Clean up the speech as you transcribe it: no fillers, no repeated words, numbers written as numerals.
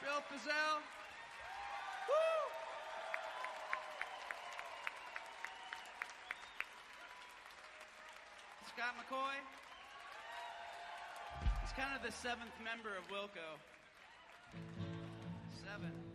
Bill Fazell. Woo! Scott McCoy. He's kind of the seventh member of Wilco. 7.